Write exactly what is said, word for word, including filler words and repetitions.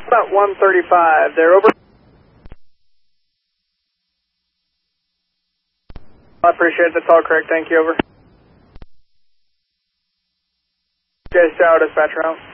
About one thirty-five there, over. I appreciate it, that's all correct, thank you, over. J Tower, dispatcher out.